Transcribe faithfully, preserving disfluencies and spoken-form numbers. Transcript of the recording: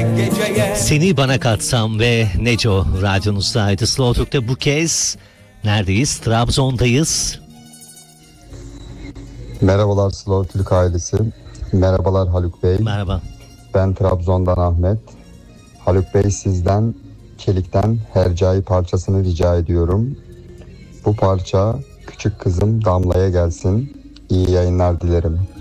geceye. Seni bana katsam ve Neco radyonuzdaydı. Slow Türk'te bu kez neredeyiz? Trabzon'dayız. Merhabalar Slow Türk ailesi. Merhabalar Haluk Bey. Merhaba. Ben Trabzon'dan Ahmet. Haluk Bey, sizden Çelik'ten Hercai parçasını rica ediyorum. Bu parça küçük kızım Damla'ya gelsin. İyi yayınlar dilerim.